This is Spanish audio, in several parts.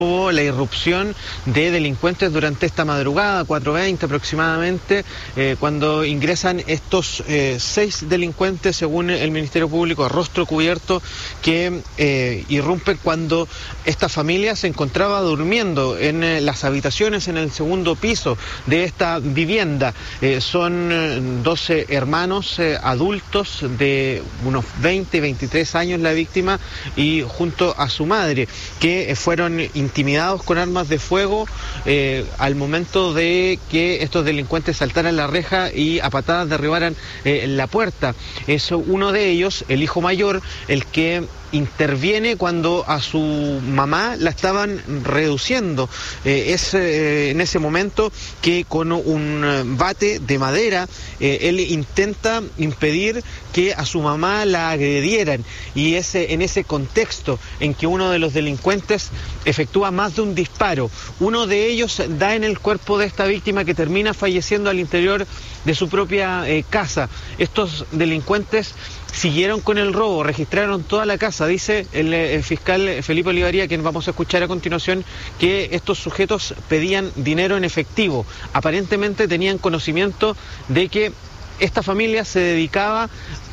Hubo la irrupción de delincuentes durante esta madrugada, 4:20 aproximadamente, cuando ingresan estos 6 delincuentes, según el Ministerio Público, a rostro cubierto, que irrumpen cuando esta familia se encontraba durmiendo en las habitaciones en el segundo piso de esta vivienda. Son 12 hermanos adultos de unos 23 años la víctima, y junto a su madre, que fueron intimidados con armas de fuego al momento de que estos delincuentes saltaran la reja y a patadas derribaran la puerta. Es uno de ellos, el hijo mayor, el que interviene cuando a su mamá la estaban reduciendo. Es en ese momento que con un bate de madera él intenta impedir que a su mamá la agredieran, y es en ese contexto en que uno de los delincuentes efectúa más de un disparo. Uno de ellos da en el cuerpo de esta víctima, que termina falleciendo al interior de su propia casa. Estos delincuentes siguieron con el robo, registraron toda la casa. Dice el fiscal Felipe Olivaría, quien vamos a escuchar a continuación, que estos sujetos pedían dinero en efectivo. Aparentemente tenían conocimiento de que esta familia se dedicaba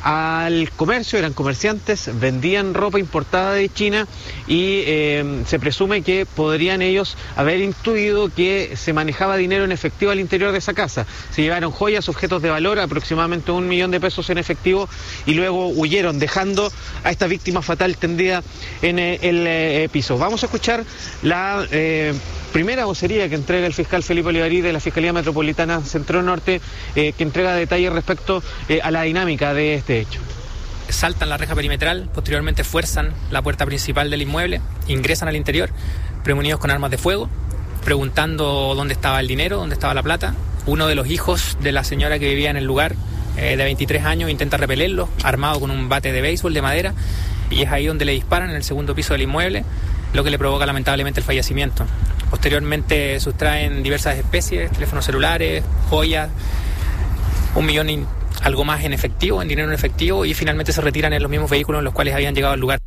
al comercio, eran comerciantes, vendían ropa importada de China, y se presume que podrían ellos haber intuido que se manejaba dinero en efectivo al interior de esa casa. Se llevaron joyas, objetos de valor, aproximadamente 1 millón de pesos en efectivo, y luego huyeron, dejando a esta víctima fatal tendida en el piso. Vamos a escuchar la primera vocería que entrega el fiscal Felipe Olivarí de la Fiscalía Metropolitana Centro Norte, que entrega detalles respecto a la dinámica de este hecho. Saltan la reja perimetral, posteriormente fuerzan la puerta principal del inmueble, ingresan al interior, premunidos con armas de fuego, preguntando dónde estaba el dinero, dónde estaba la plata. Uno de los hijos de la señora que vivía en el lugar, de 23 años, intenta repelerlo, armado con un bate de béisbol de madera, y es ahí donde le disparan en el segundo piso del inmueble, lo que le provoca lamentablemente el fallecimiento. Posteriormente sustraen diversas especies, teléfonos celulares, joyas, 1 millón y algo más en efectivo, en dinero en efectivo, y finalmente se retiran en los mismos vehículos en los cuales habían llegado al lugar.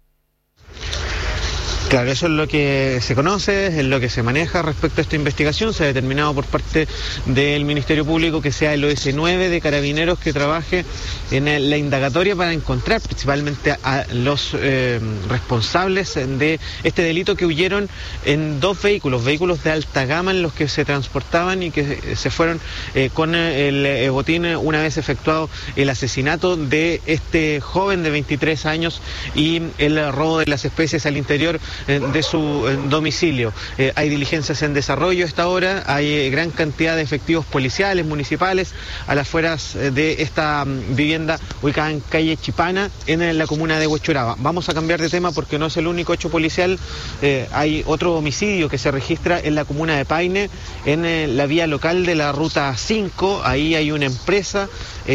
Claro, eso es lo que se conoce, es lo que se maneja respecto a esta investigación. Se ha determinado por parte del Ministerio Público que sea el OS9 de Carabineros que trabaje en la indagatoria para encontrar principalmente a los responsables de este delito, que huyeron en 2 vehículos de alta gama en los que se transportaban, y que se fueron con el botín una vez efectuado el asesinato de este joven de 23 años y el robo de las especies al interior de su domicilio. Hay diligencias en desarrollo a esta hora, hay gran cantidad de efectivos policiales, municipales, a las afueras de esta vivienda ubicada en calle Chipana, en la comuna de Huechuraba. Vamos a cambiar de tema porque no es el único hecho policial. Hay otro homicidio que se registra en la comuna de Paine, en la vía local de la ruta 5. Ahí hay una empresa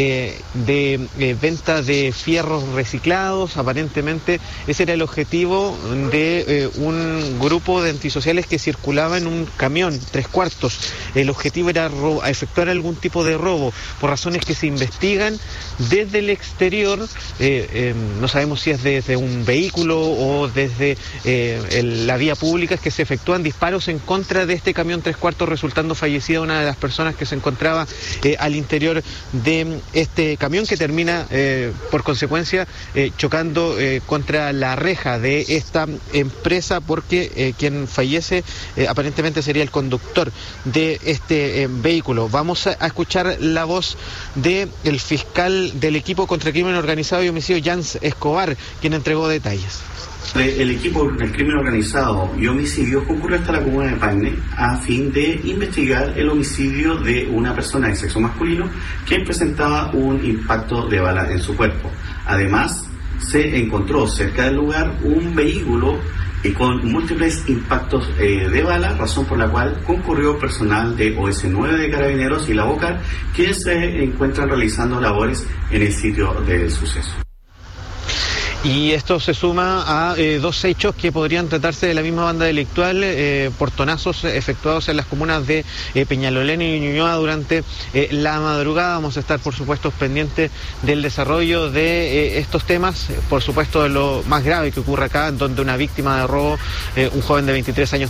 de venta de fierros reciclados. Aparentemente ese era el objetivo de un grupo de antisociales que circulaba en un camión 3/4. El objetivo era efectuar algún tipo de robo, por razones que se investigan desde el exterior. No sabemos si es desde un vehículo o desde la vía pública, es que se efectúan disparos en contra de este camión 3/4, resultando fallecida una de las personas que se encontraba al interior de este camión, que termina por consecuencia chocando contra la reja de esta empresa, porque quien fallece aparentemente sería el conductor de este vehículo. Vamos a escuchar la voz del fiscal del equipo contra crimen organizado y homicidio, Jans Escobar, quien entregó detalles. El equipo del crimen organizado y homicidio concurrió hasta la comuna de Paine a fin de investigar el homicidio de una persona de sexo masculino que presentaba un impacto de bala en su cuerpo. Además, se encontró cerca del lugar un vehículo con múltiples impactos de bala, razón por la cual concurrió personal de OS9 de Carabineros y la Bocar, que se encuentran realizando labores en el sitio del suceso. Y esto se suma a dos hechos que podrían tratarse de la misma banda delictual, portonazos efectuados en las comunas de Peñalolén y Ñuñoa durante la madrugada. Vamos a estar, por supuesto, pendientes del desarrollo de estos temas, por supuesto, de lo más grave que ocurre acá, donde una víctima de robo, un joven de 23 años,